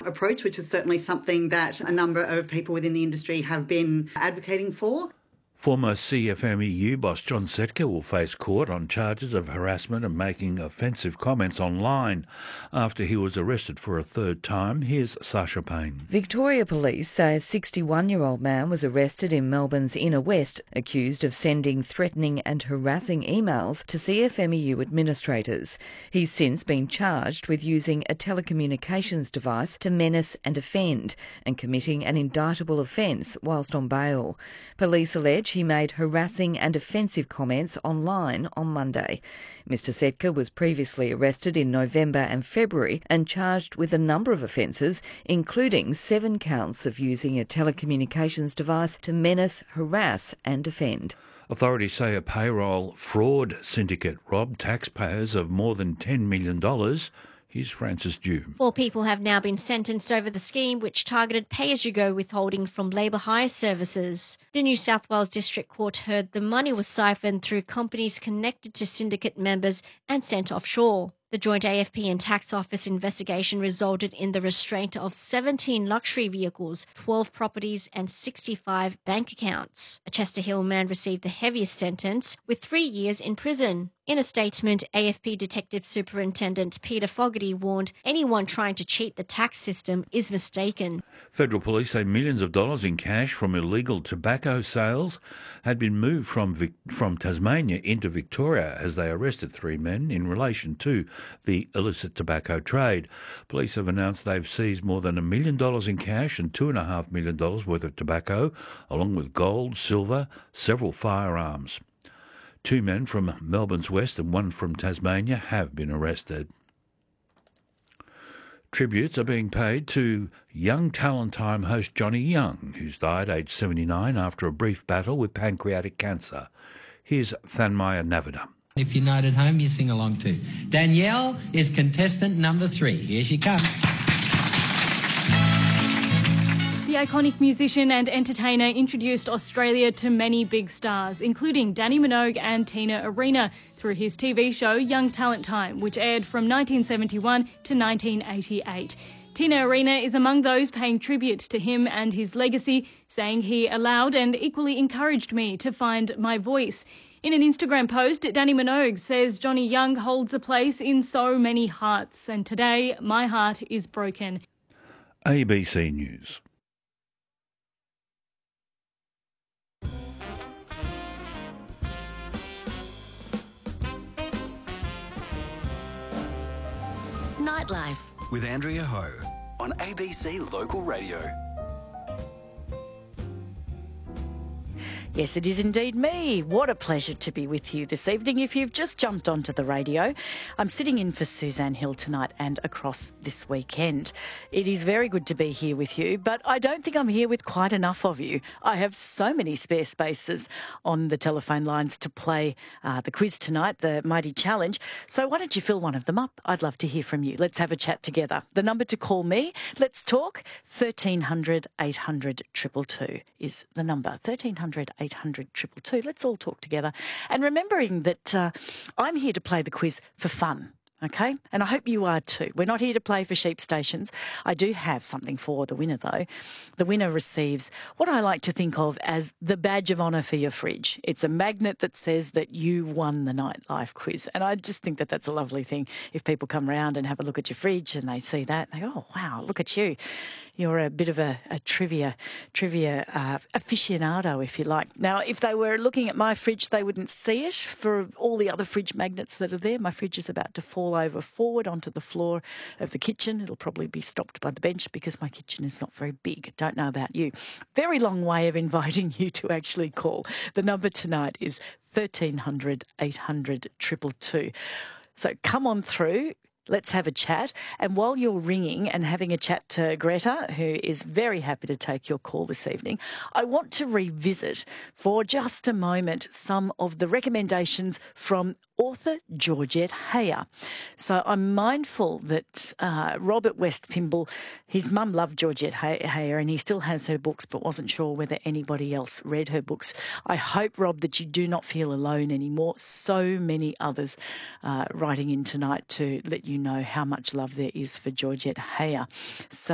approach, which is certainly something that a number of people within the industry have been advocating for. Former CFMEU boss John Setka will face court on charges of harassment and making offensive comments online after he was arrested for a third time. Here's Sasha Payne. Victoria Police say a 61-year-old man was arrested in Melbourne's Inner West, accused of sending threatening and harassing emails to CFMEU administrators. He's since been charged with using a telecommunications device to menace and offend and committing an indictable offence whilst on bail. Police allege he made harassing and offensive comments online on Monday. Mr Setka was previously arrested in November and February and charged with a number of offences, including 7 counts of using a telecommunications device to menace, harass and offend. Authorities say a payroll fraud syndicate robbed taxpayers of more than $10 million. Here's Francis Dew. 4 people have now been sentenced over the scheme, which targeted pay-as-you-go withholding from labour hire services. The New South Wales District Court heard the money was siphoned through companies connected to syndicate members and sent offshore. The joint AFP and Tax Office investigation resulted in the restraint of 17 luxury vehicles, 12 properties and 65 bank accounts. A Chester Hill man received the heaviest sentence, with 3 years in prison. In a statement, AFP Detective Superintendent Peter Fogarty warned anyone trying to cheat the tax system is mistaken. Federal police say millions of dollars in cash from illegal tobacco sales had been moved from Tasmania into Victoria as they arrested 3 men in relation to the illicit tobacco trade. Police have announced they've seized more than $1 million in cash and $2.5 million worth of tobacco, along with gold, silver, several firearms. 2 men from Melbourne's West and 1 from Tasmania have been arrested. Tributes are being paid to Young Talent Time host Johnny Young, who's died aged 79 after a brief battle with pancreatic cancer. Here's Thanmaya Navida. If you're not at home, you sing along too. Danielle is contestant number 3. Here she comes. The iconic musician and entertainer introduced Australia to many big stars, including Danny Minogue and Tina Arena, through his TV show Young Talent Time, which aired from 1971 to 1988. Tina Arena is among those paying tribute to him and his legacy, saying he allowed and equally encouraged me to find my voice. In an Instagram post, Danny Minogue says Johnny Young holds a place in so many hearts, and today my heart is broken. ABC News. Nightlife with Andrea Ho on ABC Local Radio. Yes, it is indeed me. What a pleasure to be with you this evening. If you've just jumped onto the radio, I'm sitting in for Suzanne Hill tonight and across this weekend. It is very good to be here with you, but I don't think I'm here with quite enough of you. I have so many spare spaces on the telephone lines to play the quiz tonight, the Mighty Challenge. So why don't you fill one of them up? I'd love to hear from you. Let's have a chat together. The number to call me, let's talk, 1300 800 222 is the number. 1300 800 222. Let's all talk together. And remembering that I'm here to play the quiz for fun. Okay? And I hope you are too. We're not here to play for sheep stations. I do have something for the winner, though. The winner receives what I like to think of as the badge of honour for your fridge. It's a magnet that says that you won the Nightlife quiz. And I just think that that's a lovely thing. If people come round and have a look at your fridge and they see that, they go, oh, wow, look at you. You're a bit of a trivia aficionado, if you like. Now, if they were looking at my fridge, they wouldn't see it. For all the other fridge magnets that are there, my fridge is about to fall over forward onto the floor of the kitchen. It'll probably be stopped by the bench because my kitchen is not very big. Don't know about you. Very long way of inviting you to actually call. The number tonight is 1300 800 222. So come on through. Let's have a chat. And while you're ringing and having a chat to Greta, who is very happy to take your call this evening, I want to revisit for just a moment some of the recommendations from author Georgette Heyer. So I'm mindful that Robert West Pymble, his mum loved Georgette Heyer and he still has her books but wasn't sure whether anybody else read her books. I hope, Rob, that you do not feel alone anymore. So many others writing in tonight to let you know how much love there is for Georgette Heyer. So